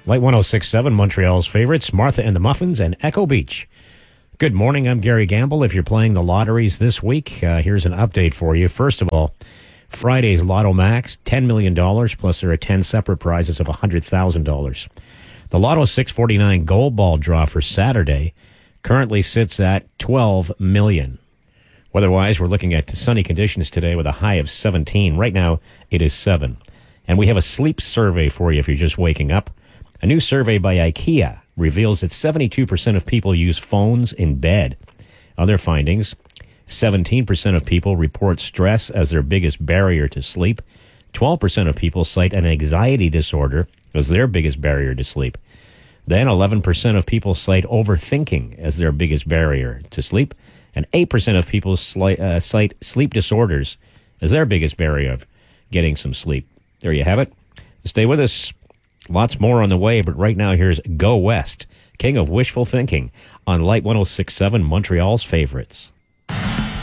Light 106.7, Montreal's favorites, Martha and the Muffins and Echo Beach. Good morning, I'm Gary Gamble. If you're playing the lotteries this week, here's an update for you. First of all, Friday's Lotto Max, $10 million, plus there are 10 separate prizes of $100,000. The Lotto 649 Gold Ball draw for Saturday currently sits at $12 million. Weather-wise, we're looking at sunny conditions today with a high of 17. Right now, it is 7. And we have a sleep survey for you if you're just waking up. A new survey by IKEA reveals that 72% of people use phones in bed. Other findings, 17% of people report stress as their biggest barrier to sleep. 12% of people cite an anxiety disorder as their biggest barrier to sleep. Then 11% of people cite overthinking as their biggest barrier to sleep. And 8% of people cite sleep disorders as their biggest barrier of getting some sleep. There you have it. Stay with us. Lots more on the way, but right now here's Go West, King of Wishful Thinking, on Light 106.7, Montreal's favorites.